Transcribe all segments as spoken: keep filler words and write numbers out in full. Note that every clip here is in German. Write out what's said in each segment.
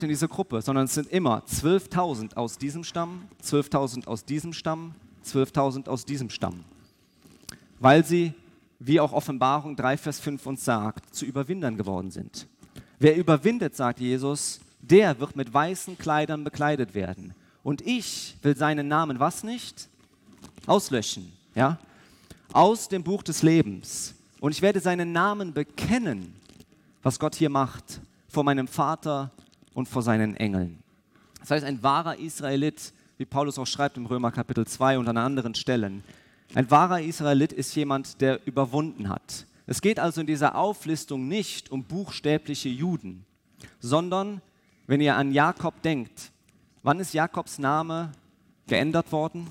in diese Gruppe, sondern es sind immer zwölftausend aus diesem Stamm, zwölftausend aus diesem Stamm, zwölftausend aus diesem Stamm. Weil sie, wie auch Offenbarung drei, Vers fünf uns sagt, zu Überwindern geworden sind. Wer überwindet, sagt Jesus, der wird mit weißen Kleidern bekleidet werden. Und ich will seinen Namen, was nicht? Auslöschen, ja? Aus dem Buch des Lebens. Und ich werde seinen Namen bekennen, was Gott hier macht, vor meinem Vater und vor seinen Engeln. Das heißt, ein wahrer Israelit, wie Paulus auch schreibt im Römer Kapitel zwei und an anderen Stellen, ein wahrer Israelit ist jemand, der überwunden hat. Es geht also in dieser Auflistung nicht um buchstäbliche Juden, sondern, wenn ihr an Jakob denkt, wann ist Jakobs Name geändert worden?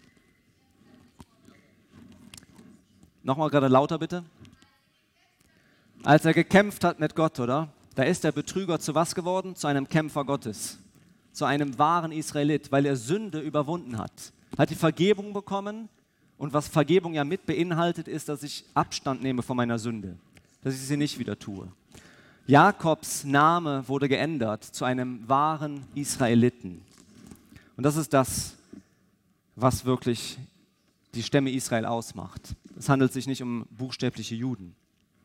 Nochmal gerade lauter bitte. Als er gekämpft hat mit Gott, oder? Da ist der Betrüger zu was geworden? Zu einem Kämpfer Gottes. Zu einem wahren Israelit, weil er Sünde überwunden hat. Hat die Vergebung bekommen und was Vergebung ja mit beinhaltet, ist, dass ich Abstand nehme von meiner Sünde. Dass ich sie nicht wieder tue. Jakobs Name wurde geändert zu einem wahren Israeliten. Und das ist das, was wirklich die Stämme Israel ausmacht. Es handelt sich nicht um buchstäbliche Juden.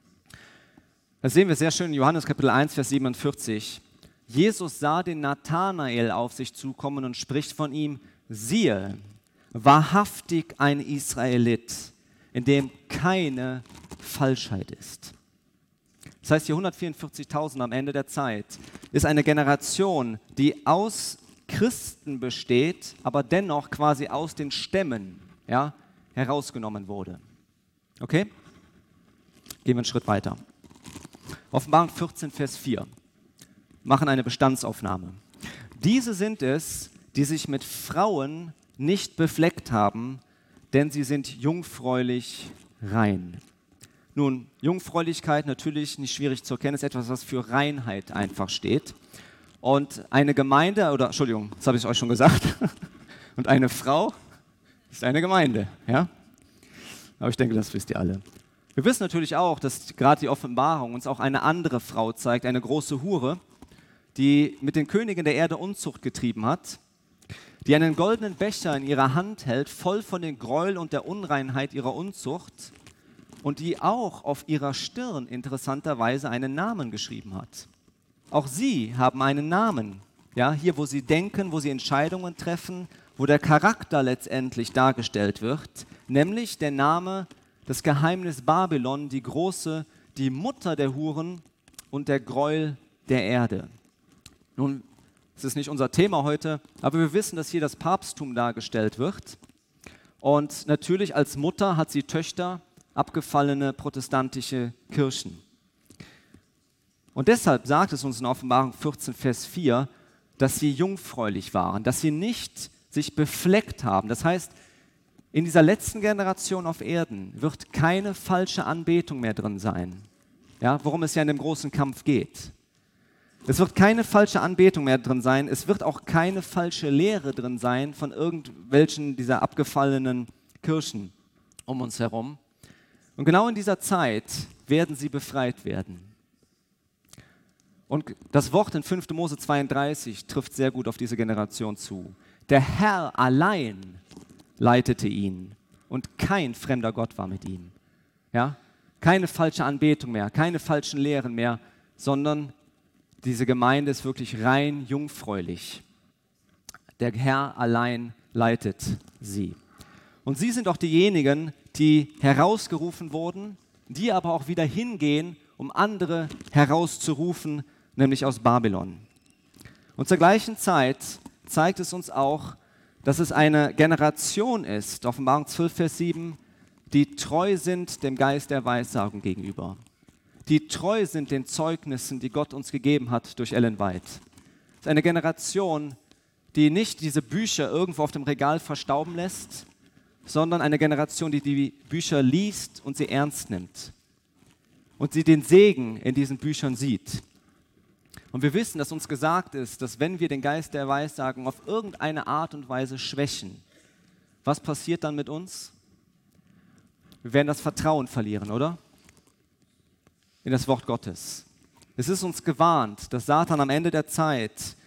Das sehen wir sehr schön in Johannes Kapitel eins, Vers siebenundvierzig. Jesus sah den Nathanael auf sich zukommen und spricht von ihm, siehe, wahrhaftig ein Israelit, in dem keine Falschheit ist. Das heißt, die hundertvierundvierzigtausend am Ende der Zeit ist eine Generation, die aus Christen besteht, aber dennoch quasi aus den Stämmen, ja, herausgenommen wurde. Okay? Gehen wir einen Schritt weiter. Offenbarung vierzehn, Vers vier. Machen eine Bestandsaufnahme. Diese sind es, die sich mit Frauen nicht befleckt haben, denn sie sind jungfräulich rein. Nun, Jungfräulichkeit natürlich nicht schwierig zu erkennen, ist etwas, was für Reinheit einfach steht. Und eine Gemeinde, oder Entschuldigung, das habe ich euch schon gesagt, und eine Frau ist eine Gemeinde, ja? Aber ich denke, das wisst ihr alle. Wir wissen natürlich auch, dass gerade die Offenbarung uns auch eine andere Frau zeigt, eine große Hure, die mit den Königen der Erde Unzucht getrieben hat, die einen goldenen Becher in ihrer Hand hält, voll von den Gräuel und der Unreinheit ihrer Unzucht und die auch auf ihrer Stirn interessanterweise einen Namen geschrieben hat. Auch sie haben einen Namen, ja, hier wo sie denken, wo sie Entscheidungen treffen, wo der Charakter letztendlich dargestellt wird, nämlich der Name das Geheimnis Babylon, die große, die Mutter der Huren und der Gräuel der Erde. Nun, es ist nicht unser Thema heute, aber wir wissen, dass hier das Papsttum dargestellt wird. Und natürlich als Mutter hat sie Töchter, abgefallene protestantische Kirchen. Und deshalb sagt es uns in Offenbarung vierzehn, Vers vier, dass sie jungfräulich waren, dass sie nicht sich befleckt haben. Das heißt, in dieser letzten Generation auf Erden wird keine falsche Anbetung mehr drin sein, ja, worum es ja in dem großen Kampf geht. Es wird keine falsche Anbetung mehr drin sein, es wird auch keine falsche Lehre drin sein von irgendwelchen dieser abgefallenen Kirchen um uns herum. Und genau in dieser Zeit werden sie befreit werden. Und das Wort in fünfter Mose zweiunddreißig trifft sehr gut auf diese Generation zu. Der Herr allein leitete ihn und kein fremder Gott war mit ihm. Ja? Keine falsche Anbetung mehr, keine falschen Lehren mehr, sondern diese Gemeinde ist wirklich rein jungfräulich. Der Herr allein leitet sie. Und sie sind auch diejenigen, die herausgerufen wurden, die aber auch wieder hingehen, um andere herauszurufen, nämlich aus Babylon. Und zur gleichen Zeit zeigt es uns auch, dass es eine Generation ist, Offenbarung zwölf, Vers sieben, die treu sind dem Geist der Weissagung gegenüber. Die treu sind den Zeugnissen, die Gott uns gegeben hat durch Ellen White. Es ist eine Generation, die nicht diese Bücher irgendwo auf dem Regal verstauben lässt, sondern eine Generation, die die Bücher liest und sie ernst nimmt. Und sie den Segen in diesen Büchern sieht. Und wir wissen, dass uns gesagt ist, dass wenn wir den Geist der Weissagung auf irgendeine Art und Weise schwächen, was passiert dann mit uns? Wir werden das Vertrauen verlieren, oder? In das Wort Gottes. Es ist uns gewarnt, dass Satan am Ende der Zeit